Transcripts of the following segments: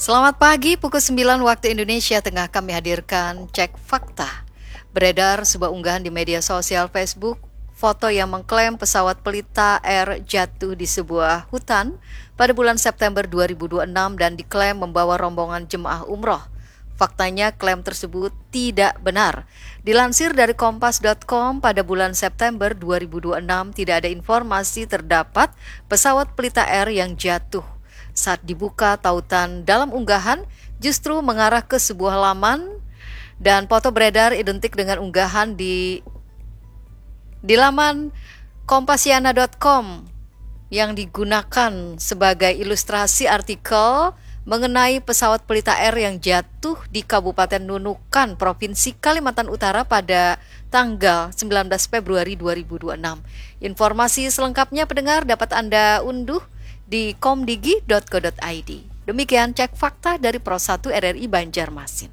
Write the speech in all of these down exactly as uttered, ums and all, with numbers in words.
Selamat pagi, pukul sembilan waktu Indonesia Tengah kami hadirkan Cek Fakta. Beredar sebuah unggahan di media sosial Facebook, foto yang mengklaim pesawat Pelita Air jatuh di sebuah hutan pada bulan September dua ribu dua puluh enam dan diklaim membawa rombongan jemaah umroh. Faktanya klaim tersebut tidak benar. Dilansir dari kompas dot com, pada bulan September dua ribu dua puluh enam tidak ada informasi terdapat pesawat Pelita Air yang jatuh. Saat dibuka tautan dalam unggahan justru mengarah ke sebuah laman dan foto beredar identik dengan unggahan di di laman kompasiana dot com yang digunakan sebagai ilustrasi artikel mengenai pesawat Pelita Air yang jatuh di Kabupaten Nunukan, Provinsi Kalimantan Utara pada tanggal sembilan belas Februari dua ribu dua puluh enam. Informasi selengkapnya pendengar dapat Anda unduh di komdigi dot co dot i d. Demikian Cek Fakta dari Pro satu R R I Banjarmasin.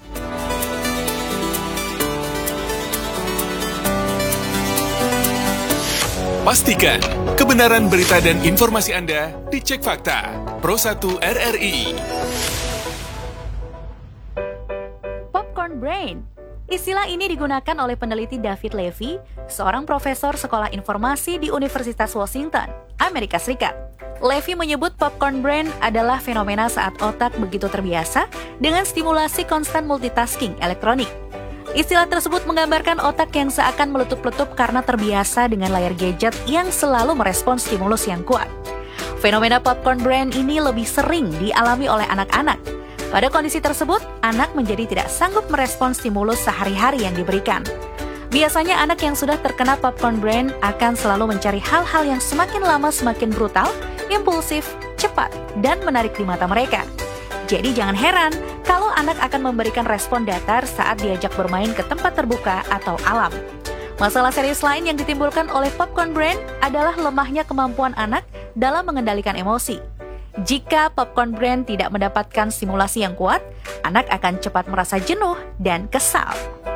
Pastikan kebenaran berita dan informasi Anda di Cek Fakta Pro satu R R I. Popcorn brain. Istilah ini digunakan oleh peneliti David Levy, seorang profesor sekolah informasi di Universitas Washington, Amerika Serikat. Levy menyebut popcorn brain adalah fenomena saat otak begitu terbiasa dengan stimulasi konstan multitasking elektronik. Istilah tersebut menggambarkan otak yang seakan meletup-letup karena terbiasa dengan layar gadget yang selalu merespons stimulus yang kuat. Fenomena popcorn brain ini lebih sering dialami oleh anak-anak. Pada kondisi tersebut, anak menjadi tidak sanggup merespons stimulus sehari-hari yang diberikan. Biasanya anak yang sudah terkena popcorn brain akan selalu mencari hal-hal yang semakin lama semakin brutal, impulsif, cepat, dan menarik di mata mereka. Jadi jangan heran kalau anak akan memberikan respon datar saat diajak bermain ke tempat terbuka atau alam. Masalah serius lain yang ditimbulkan oleh popcorn brain adalah lemahnya kemampuan anak dalam mengendalikan emosi. Jika popcorn brain tidak mendapatkan stimulasi yang kuat, anak akan cepat merasa jenuh dan kesal.